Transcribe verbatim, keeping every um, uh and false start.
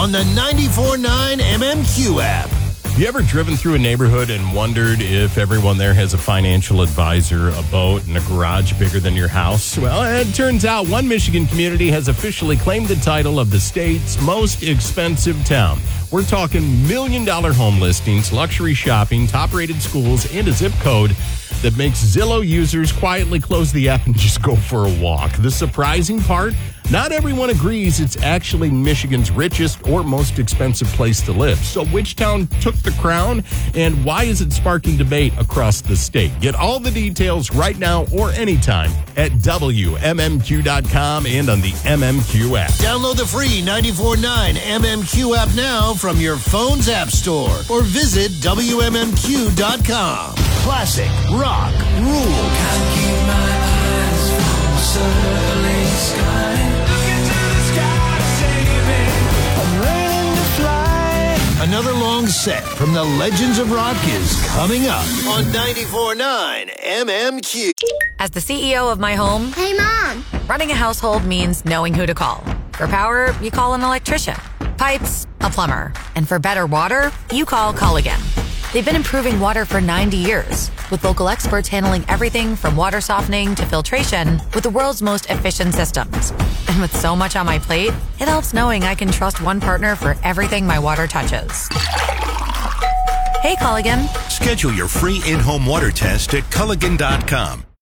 on the ninety-four point nine M M Q app. You ever driven through a neighborhood and wondered if everyone there has a financial advisor, a boat, and a garage bigger than your house? Well, it turns out one Michigan community has officially claimed the title of the state's most expensive town. We're talking million-dollar home listings, luxury shopping, top-rated schools, and a zip code that makes Zillow users quietly close the app and just go for a walk. The surprising part? Not everyone agrees it's actually Michigan's richest or most expensive place to live. So which town took the crown, and why is it sparking debate across the state? Get all the details right now or anytime at W M M Q dot com and on the M M Q app. Download the free ninety-four point nine M M Q app now from your phone's app store or visit W M M Q dot com. Classic, rock, rule. Can't keep my eyes from the early sky. Look into the sky, save me. I'm learning to fly. Another long set from the Legends of Rock is coming up on ninety-four point nine M M Q. As the C E O of my home, Hey, Mom. running a household means knowing who to call. For power, you call an electrician. Pipes, a plumber. And for better water, you call Culligan. They've been improving water for ninety years, with local experts handling everything from water softening to filtration with the world's most efficient systems. And with so much on my plate, it helps knowing I can trust one partner for everything my water touches. Hey, Culligan. Schedule your free in-home water test at Culligan dot com.